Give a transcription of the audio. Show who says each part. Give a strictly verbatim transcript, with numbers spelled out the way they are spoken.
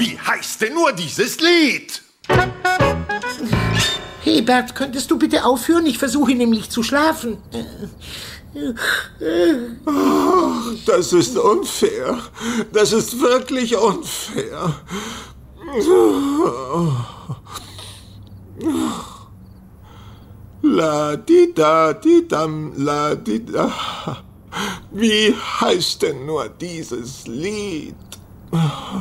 Speaker 1: Wie heißt denn nur dieses Lied?
Speaker 2: Hebert, könntest du bitte aufhören? Ich versuche nämlich zu schlafen.
Speaker 3: Das ist unfair. Das ist wirklich unfair. La di da di dam la di da. Wie heißt denn nur dieses Lied?